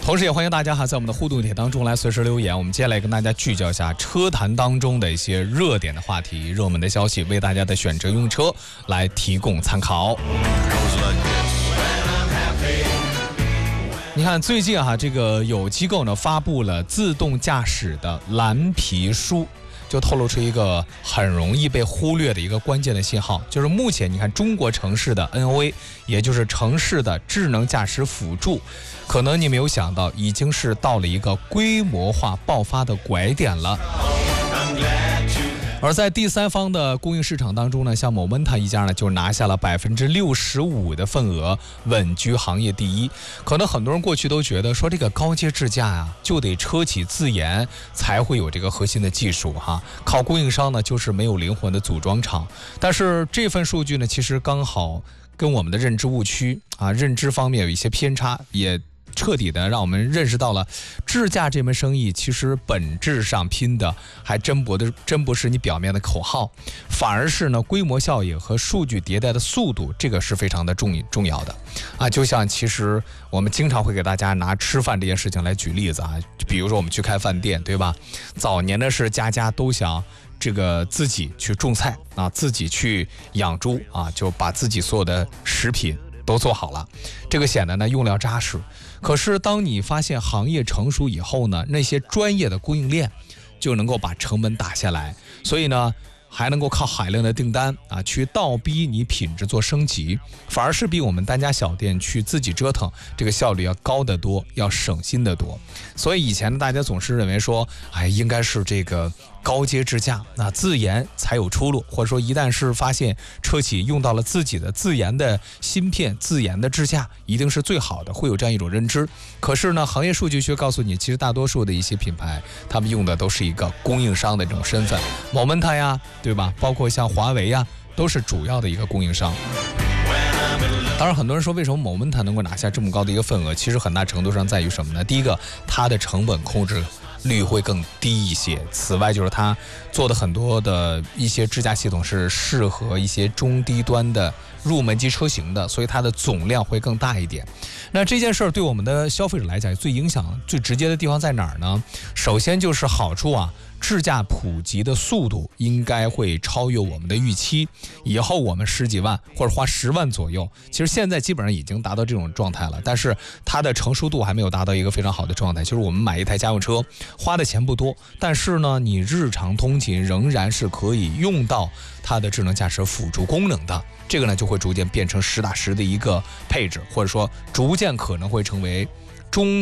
同时也欢迎大家在我们的互动帖当中来随时留言。我们接下来跟大家聚焦一下车坛当中的一些热点的话题、热门的消息，为大家的选择用车来提供参考。你看最近这个有机构呢发布了自动驾驶的蓝皮书，就透露出一个很容易被忽略的一个关键的信号，就是目前你看中国城市的 NOA， 也就是城市的智能驾驶辅助，可能你没有想到已经是到了一个规模化爆发的拐点了。而在第三方的供应市场当中呢，像Momenta一家呢就拿下了65%的份额，稳居行业第一。可能很多人过去都觉得说这个高阶智驾就得车企自研才会有这个核心的技术靠供应商呢就是没有灵魂的组装厂。但是这份数据呢其实刚好跟我们的认知误区认知方面有一些偏差，也彻底的让我们认识到了智驾这门生意其实本质上拼的还真不是你表面的口号，反而是呢规模效应和数据迭代的速度，这个是非常的重要的就像其实我们经常会给大家拿吃饭这件事情来举例子比如说我们去开饭店，对吧？早年的是家家都想这个自己去种菜自己去养猪就把自己所有的食品都做好了，这个显得呢用料扎实。可是当你发现行业成熟以后呢，那些专业的供应链就能够把成本打下来，所以呢还能够靠海量的订单去倒逼你品质做升级，反而是比我们单家小店去自己折腾这个效率要高得多，要省心得多。所以以前大家总是认为说应该是这个高阶智驾自研才有出路，或者说一旦是发现车企用到了自己的自研的芯片、自研的智驾一定是最好的，会有这样一种认知。可是呢行业数据却告诉你，其实大多数的一些品牌他们用的都是一个供应商的这种身份，Momenta对吧？包括像华为都是主要的一个供应商。当然很多人说为什么Momenta能够拿下这么高的一个份额，其实很大程度上在于什么呢？第一个，它的成本控制率会更低一些，此外就是它做的很多的一些智驾系统是适合一些中低端的入门级车型的，所以它的总量会更大一点。那这件事儿对我们的消费者来讲最影响最直接的地方在哪儿呢？首先就是好处智驾普及的速度应该会超越我们的预期，以后我们10几万或者花10万左右，其实现在基本上已经达到这种状态了，但是它的成熟度还没有达到一个非常好的状态。就是我们买一台家用车花的钱不多，但是呢你日常通勤仍然是可以用到它的智能驾驶辅助功能的，这个呢就会逐渐变成实打实的一个配置，或者说逐渐可能会成为中